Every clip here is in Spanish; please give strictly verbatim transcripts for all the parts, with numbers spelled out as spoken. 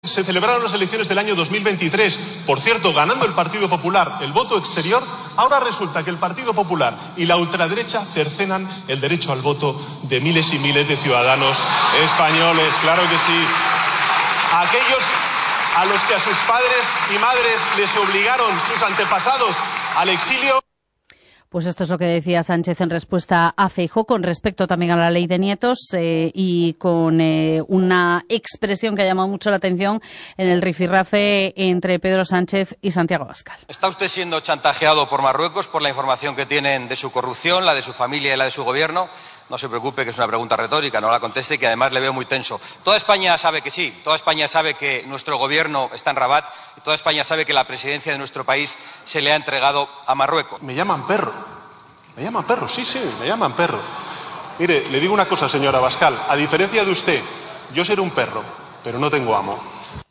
Se celebraron las elecciones del año dos mil veintitrés, por cierto, ganando el Partido Popular el voto exterior. Ahora resulta que el Partido Popular y la ultraderecha cercenan el derecho al voto de miles y miles de ciudadanos españoles. Claro que sí. Aquellos a los que a sus padres y madres les obligaron sus antepasados al exilio. Pues esto es lo que decía Sánchez en respuesta a Feijóo con respecto también a la ley de nietos eh, y con eh, una expresión que ha llamado mucho la atención en el rifirrafe entre Pedro Sánchez y Santiago Abascal. ¿Está usted siendo chantajeado por Marruecos por la información que tienen de su corrupción, la de su familia y la de su gobierno? No se preocupe, que es una pregunta retórica, no la conteste, que además le veo muy tenso. Toda España sabe que sí, toda España sabe que nuestro gobierno está en Rabat y toda España sabe que la presidencia de nuestro país se le ha entregado a Marruecos. Me llaman perro, me llaman perro, sí, sí, me llaman perro. Mire, le digo una cosa, señora Abascal, a diferencia de usted, yo seré un perro, pero no tengo amo.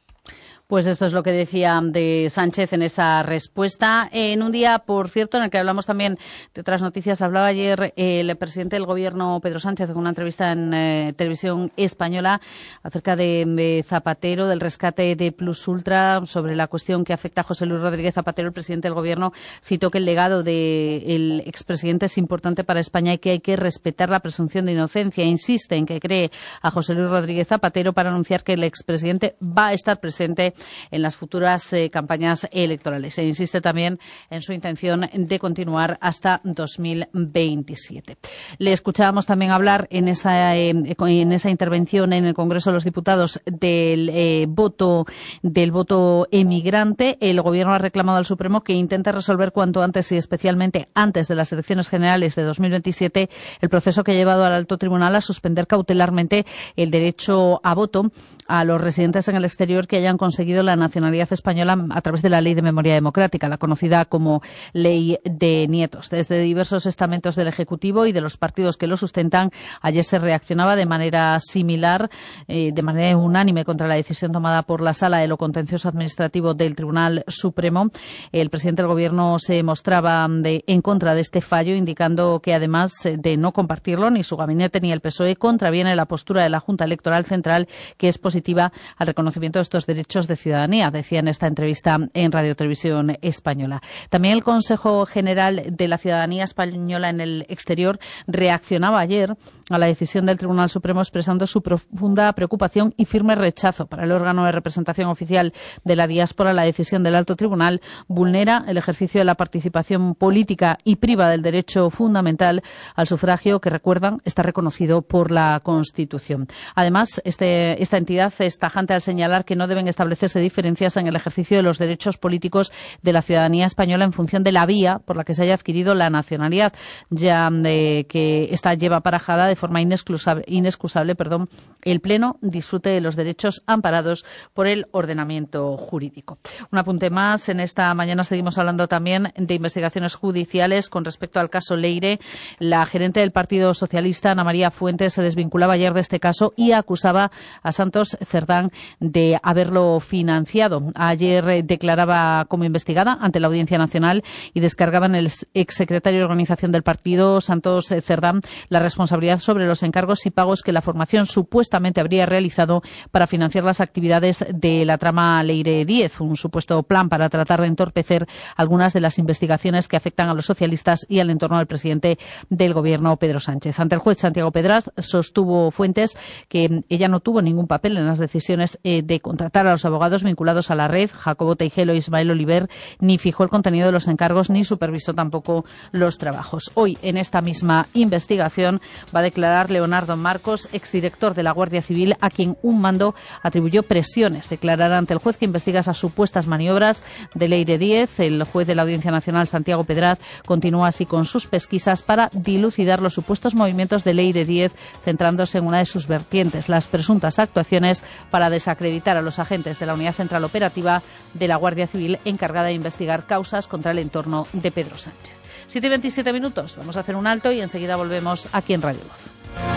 Pues esto es lo que decía de Sánchez en esa respuesta. En un día, por cierto, en el que hablamos también de otras noticias, hablaba ayer el presidente del Gobierno, Pedro Sánchez, en una entrevista en eh, televisión española acerca de, de Zapatero, del rescate de Plus Ultra, sobre la cuestión que afecta a José Luis Rodríguez Zapatero. El presidente del Gobierno citó que el legado del expresidente es importante para España y que hay que respetar la presunción de inocencia. Insiste en que cree a José Luis Rodríguez Zapatero para anunciar que el expresidente va a estar presente en las futuras eh, campañas electorales. Se insiste también en su intención de continuar hasta dos mil veintisiete. Le escuchábamos también hablar en esa, eh, en esa intervención en el Congreso de los Diputados del eh, voto del voto emigrante. El Gobierno ha reclamado al Supremo que intente resolver cuanto antes y especialmente antes de las elecciones generales de dos mil veintisiete el proceso que ha llevado al Alto Tribunal a suspender cautelarmente el derecho a voto a los residentes en el exterior que hayan conseguido la nacionalidad española a través de la Ley de Memoria Democrática, la conocida como Ley de Nietos. Desde diversos estamentos del Ejecutivo y de los partidos que lo sustentan, ayer se reaccionaba de manera similar, eh, de manera unánime contra la decisión tomada por la Sala de lo Contencioso Administrativo del Tribunal Supremo. El presidente del Gobierno se mostraba de, en contra de este fallo, indicando que además de no compartirlo, ni su gabinete ni el P S O E contraviene la postura de la Junta Electoral Central, que es positiva al reconocimiento de estos derechos de ciudadanía, decía en esta entrevista en Radio Televisión Española. También el Consejo General de la Ciudadanía Española en el exterior reaccionaba ayer a la decisión del Tribunal Supremo, expresando su profunda preocupación y firme rechazo. Para el órgano de representación oficial de la diáspora, la decisión del Alto Tribunal vulnera el ejercicio de la participación política y priva del derecho fundamental al sufragio, que, recuerdan, está reconocido por la Constitución. Además, este, esta entidad es tajante al señalar que no deben establecerse diferencias en el ejercicio de los derechos políticos de la ciudadanía española en función de la vía por la que se haya adquirido la nacionalidad, ya eh, que esta lleva aparejada de forma inexcusable, inexcusable perdón, el pleno disfrute de los derechos amparados por el ordenamiento jurídico. Un apunte más. En esta mañana seguimos hablando también de investigaciones judiciales con respecto al caso Leire. La gerente del Partido Socialista, Ana María Fuentes, se desvinculaba ayer de este caso y acusaba a Santos Cerdán de haberlo financiado. Ayer eh, declaraba como investigada ante la Audiencia Nacional y descargaba en el exsecretario de organización del partido, Santos Cerdán, la responsabilidad sobre los encargos y pagos que la formación supuestamente habría realizado para financiar las actividades de la trama Leire diez, un supuesto plan para tratar de entorpecer algunas de las investigaciones que afectan a los socialistas y al entorno del presidente del Gobierno, Pedro Sánchez. Ante el juez Santiago Pedraz, sostuvo Fuentes que ella no tuvo ningún papel en las decisiones eh, de contratar a los abogados vinculados a la red, Jacobo Teijelo e Ismael Oliver, ni fijó el contenido de los encargos ni supervisó tampoco los trabajos. Hoy, en esta misma investigación, va a declarar Leonardo Marcos, exdirector de la Guardia Civil, a quien un mando atribuyó presiones. Declarará ante el juez que investiga esas supuestas maniobras de Leire diez. El juez de la Audiencia Nacional, Santiago Pedraz, continúa así con sus pesquisas para dilucidar los supuestos movimientos de Leire diez, centrándose en una de sus vertientes, las presuntas actuaciones para desacreditar a los agentes de la Unidad Central Operativa de la Guardia Civil encargada de investigar causas contra el entorno de Pedro Sánchez. siete y veintisiete minutos. Vamos a hacer un alto y enseguida volvemos aquí en Radio Voz.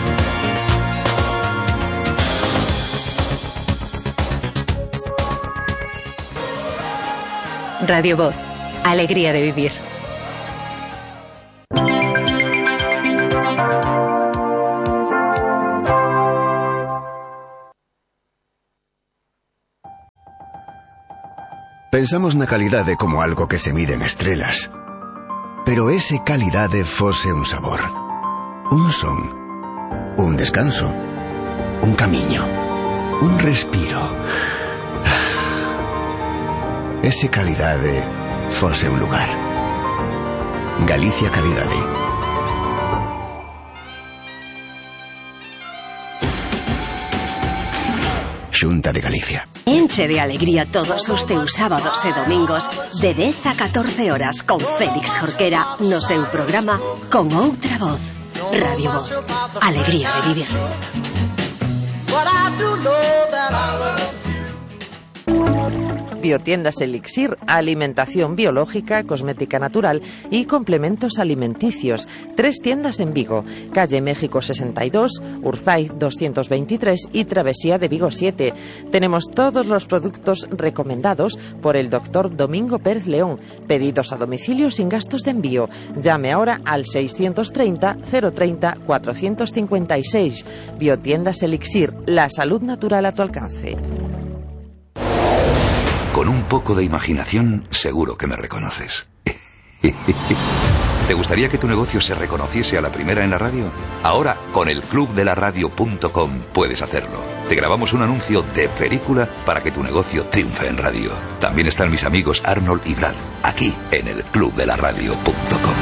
Radio Voz. Alegría de vivir. Pensamos na calidade como algo que se mide en estrelas. Pero ese calidade fose un sabor, un son, un descanso, un camiño, un respiro. Ese calidade fose un lugar. Galicia Calidade. Xunta de Galicia. Enche de alegría todos os teus sábados e domingos de dez a catorce horas con Félix Jorquera no seu programa Con Outra Voz. Radio Voz. Alegría de vivir. Biotiendas Elixir, alimentación biológica, cosmética natural y complementos alimenticios. Tres tiendas en Vigo, calle México sesenta y dos, Urzaiz doscientos veintitrés y Travesía de Vigo siete. Tenemos todos los productos recomendados por el doctor Domingo Pérez León. Pedidos a domicilio sin gastos de envío. Llame ahora al seiscientos treinta, cero treinta, cuatrocientos cincuenta y seis. Biotiendas Elixir, la salud natural a tu alcance. Con un poco de imaginación, seguro que me reconoces. ¿Te gustaría que tu negocio se reconociese a la primera en la radio? Ahora, con el club de la radio punto com puedes hacerlo. Te grabamos un anuncio de película para que tu negocio triunfe en radio. También están mis amigos Arnold y Brad, aquí en el club de la radio punto com.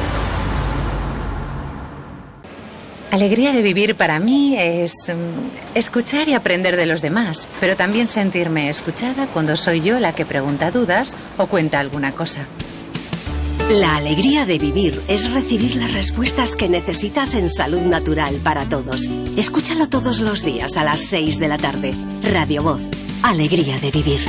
Alegría de vivir para mí es um, escuchar y aprender de los demás, pero también sentirme escuchada cuando soy yo la que pregunta dudas o cuenta alguna cosa. La alegría de vivir es recibir las respuestas que necesitas en salud natural para todos. Escúchalo todos los días a las seis de la tarde. Radio Voz. Alegría de vivir.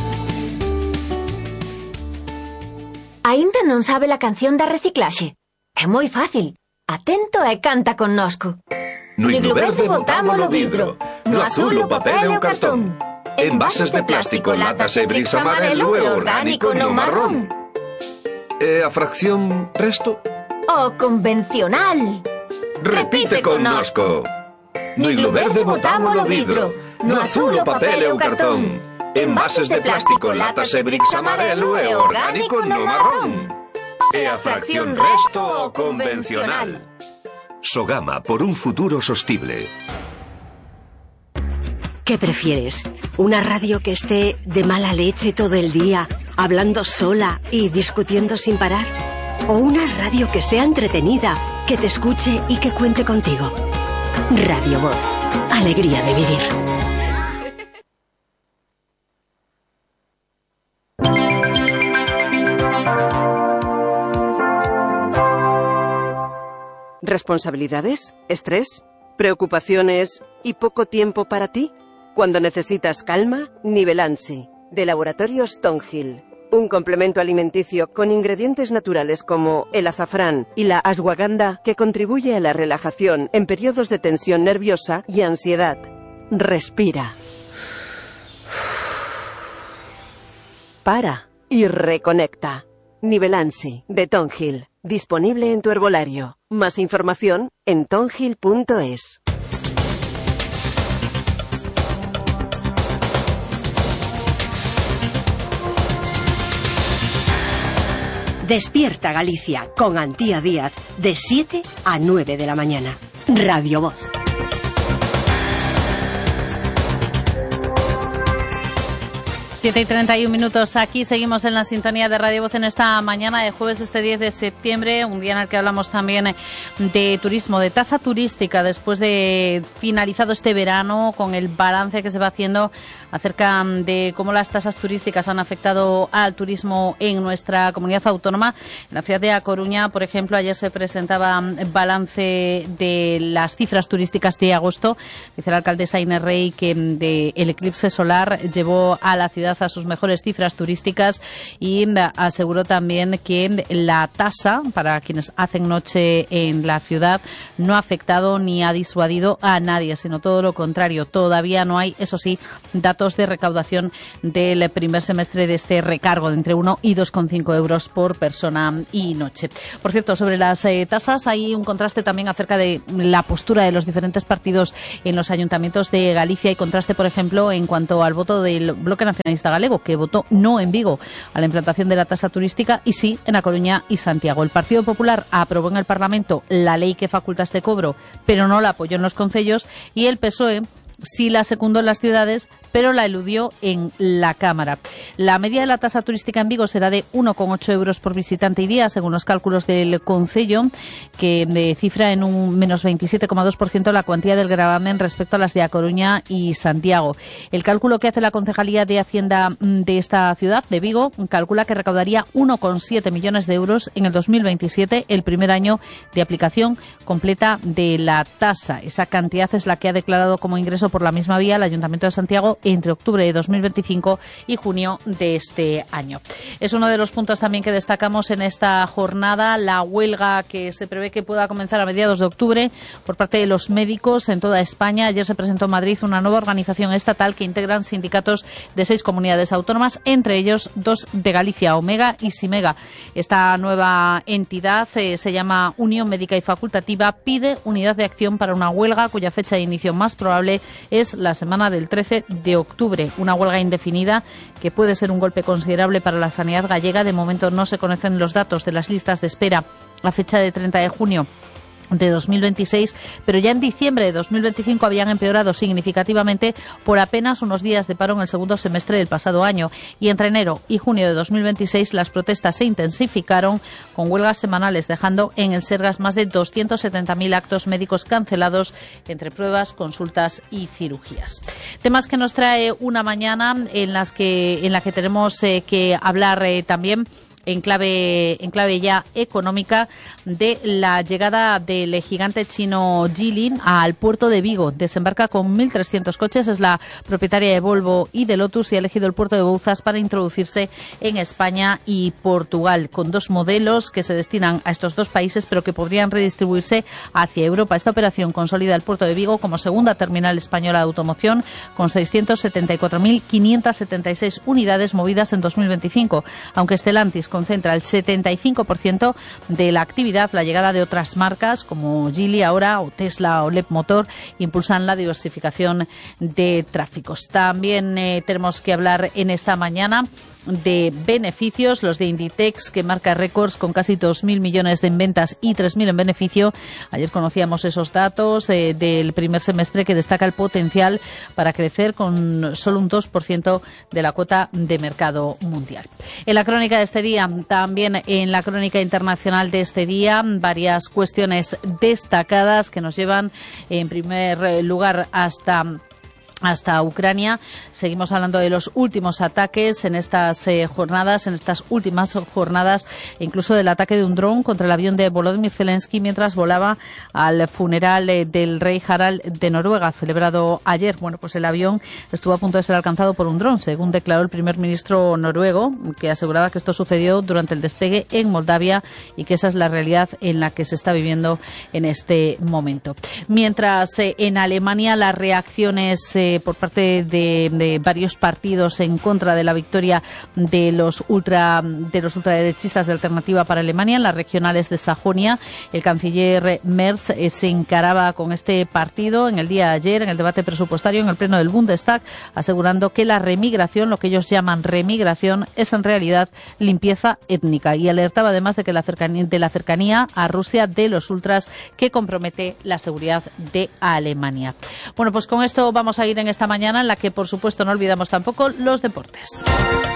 Aínda non sabe la canción da reciclaxe? É moi fácil. Atento e canta connosco. No himno verde botámolo vidro, no azul o papel e o cartón. Envases de plástico, latas e bricks amarelo e orgánico no marrón. E a fracción resto? O convencional. Repite connosco. No himno verde botámolo vidro, no azul o papel e o cartón. Envases de plástico, latas e bricks amarelo e orgánico no marrón. E a fracción resto o convencional. Sogama, por un futuro sostible. ¿Qué prefieres? ¿Una radio que esté de mala leche todo el día, hablando sola y discutiendo sin parar? ¿O una radio que sea entretenida, que te escuche y que cuente contigo? Radio Voz. Alegría de vivir. ¿Responsabilidades? ¿Estrés? ¿Preocupaciones y poco tiempo para ti? Cuando necesitas calma, Nivelansi, de Laboratorios Tonhill. Un complemento alimenticio con ingredientes naturales como el azafrán y la ashwagandha que contribuye a la relajación en periodos de tensión nerviosa y ansiedad. Respira. Para y reconecta. Nivelansi, de Tonhill. Disponible en tu herbolario. Más información en tonhill punto es. Despierta Galicia con Antía Díaz de siete a nueve de la mañana. Radio Voz. siete y treinta y un minutos, aquí seguimos en la sintonía de Radio Voz en esta mañana de jueves, este diez de septiembre, un día en el que hablamos también de turismo, de tasa turística, después de finalizado este verano, con el balance que se va haciendo acerca de cómo las tasas turísticas han afectado al turismo en nuestra comunidad autónoma. En la ciudad de A Coruña, por ejemplo, ayer se presentaba balance de las cifras turísticas de agosto. Dice la alcaldesa Inés Rey que de el eclipse solar llevó a la ciudad a sus mejores cifras turísticas y aseguró también que la tasa para quienes hacen noche en la ciudad no ha afectado ni ha disuadido a nadie, sino todo lo contrario. Todavía no hay, eso sí, datos datos de recaudación del primer semestre de este recargo de entre uno y dos coma cinco euros por persona y noche. Por cierto, sobre las eh, tasas hay un contraste también acerca de la postura de los diferentes partidos en los ayuntamientos de Galicia y contraste, por ejemplo, en cuanto al voto del Bloque Nacionalista Galego, que votó no en Vigo a la implantación de la tasa turística y sí en A Coruña y Santiago. El Partido Popular aprobó en el Parlamento la ley que faculta este cobro, pero no la apoyó en los concellos, y el P S O E sí la secundó en las ciudades, pero la eludió en la Cámara. La media de la tasa turística en Vigo será de uno coma ocho euros por visitante y día, según los cálculos del Concello, que cifra en un menos veintisiete coma dos por ciento la cuantía del gravamen respecto a las de A Coruña y Santiago. El cálculo que hace la Concejalía de Hacienda de esta ciudad, de Vigo, calcula que recaudaría uno coma siete millones de euros en el dos mil veintisiete, el primer año de aplicación completa de la tasa. Esa cantidad es la que ha declarado como ingreso por la misma vía el Ayuntamiento de Santiago entre octubre de dos mil veinticinco y junio de este año. Es uno de los puntos también que destacamos en esta jornada, la huelga que se prevé que pueda comenzar a mediados de octubre por parte de los médicos en toda España. Ayer se presentó en Madrid una nueva organización estatal que integran sindicatos de seis comunidades autónomas, entre ellos dos de Galicia, Omega y Simega. Esta nueva entidad eh, se llama Unión Médica y Facultativa, pide unidad de acción para una huelga cuya fecha de inicio más probable es la semana del trece de octubre. Una huelga indefinida que puede ser un golpe considerable para la sanidad gallega. De momento no se conocen los datos de las listas de espera a fecha de treinta de junio de dos mil veintiséis, pero ya en diciembre de dos mil veinticinco habían empeorado significativamente por apenas unos días de paro en el segundo semestre del pasado año, y entre enero y junio de dos mil veintiséis las protestas se intensificaron con huelgas semanales, dejando en el Sergas más de doscientos setenta mil actos médicos cancelados entre pruebas, consultas y cirugías. Temas que nos trae una mañana en las que en la que tenemos eh, que hablar eh, también en clave, en clave ya económica, de la llegada del gigante chino Geely al puerto de Vigo. Desembarca con mil trescientos coches, es la propietaria de Volvo y de Lotus y ha elegido el puerto de Bouzas para introducirse en España y Portugal, con dos modelos que se destinan a estos dos países, pero que podrían redistribuirse hacia Europa. Esta operación consolida el puerto de Vigo como segunda terminal española de automoción, con seiscientas setenta y cuatro mil quinientas setenta y seis unidades movidas en dos mil veinticinco, aunque Stellantis concentra el setenta y cinco por ciento de la actividad. La llegada de otras marcas como Geely ahora o Tesla o Leapmotor impulsan la diversificación de tráficos. También eh, tenemos que hablar en esta mañana de beneficios, los de Inditex, que marca récords con casi dos mil millones en ventas y tres mil en beneficio. Ayer conocíamos esos datos eh, del primer semestre, que destaca el potencial para crecer con solo un dos por ciento de la cuota de mercado mundial. En la crónica de este día, también en la crónica internacional de este día, varias cuestiones destacadas que nos llevan en primer lugar hasta hasta Ucrania. Seguimos hablando de los últimos ataques en estas eh, jornadas, en estas últimas jornadas, incluso del ataque de un dron contra el avión de Volodymyr Zelensky mientras volaba al funeral eh, del rey Harald de Noruega, celebrado ayer. Bueno, pues el avión estuvo a punto de ser alcanzado por un dron, según declaró el primer ministro noruego, que aseguraba que esto sucedió durante el despegue en Moldavia y que esa es la realidad en la que se está viviendo en este momento. Mientras eh, en Alemania las reacciones eh, por parte de, de varios partidos en contra de la victoria de los ultra de los ultraderechistas de Alternativa para Alemania en las regionales de Sajonia. El canciller Merz eh, se encaraba con este partido en el día de ayer en el debate presupuestario en el pleno del Bundestag, asegurando que la remigración, lo que ellos llaman remigración, es en realidad limpieza étnica, y alertaba además de que la cercanía, de la cercanía a Rusia de los ultras, que compromete la seguridad de Alemania. Bueno, pues con esto vamos a ir en esta mañana, en la que por supuesto no olvidamos tampoco los deportes.